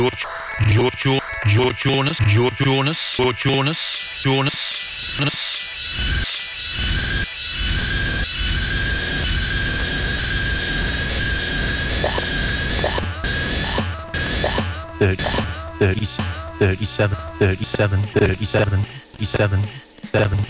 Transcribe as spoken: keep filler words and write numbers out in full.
Jonas, Jonas, Jonas, Jonas, Jonas. Thirty, thirty, thirty-seven, thirty-seven, thirty-seven, thirty-seven, seven.